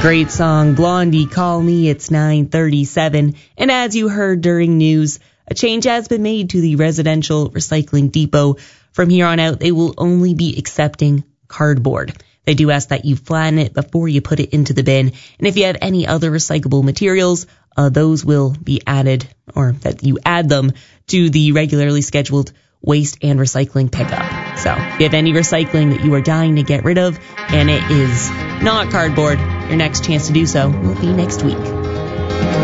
Great song, Blondie, Call Me. It's 9:37. And as you heard during news, a change has been made to the residential recycling depot. From here on out, they will only be accepting cardboard. They do ask that you flatten it before you put it into the bin. And if you have any other recyclable materials, those will be added, or that you add them to the regularly scheduled waste and recycling pickup. So if you have any recycling that you are dying to get rid of and it is not cardboard, your next chance to do so will be next week.